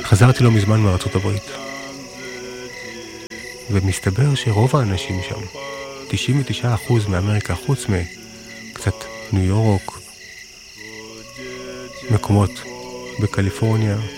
חזרתי לא מזמן מארצות הברית. ומסתבר שרוב האנשים שם, 99% מאמריקה, חוץ מקצת ניו יורק, מקומות בקליפורניה,